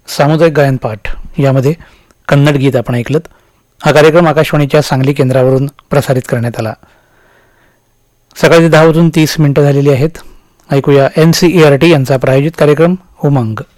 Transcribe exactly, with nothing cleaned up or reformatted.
सामुदायिक गायन पाठ यामध्ये कन्नड गीत आपण ऐकलत. हा कार्यक्रम आकाशवाणीच्या सांगली केंद्रावरून प्रसारित करण्यात आला. सकाळी दहा वाजून तीस मिनिटं झालेली आहेत. ऐकूया N C E R T यांचा प्रायोजित कार्यक्रम उमंग.